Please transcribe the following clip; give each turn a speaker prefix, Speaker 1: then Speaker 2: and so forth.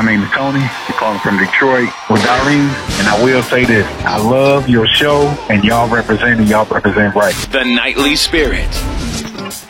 Speaker 1: My name is Tony. You're calling from Detroit with Darlene. And I will say this. I love your show, and y'all represent right.
Speaker 2: The Nightly Spirit.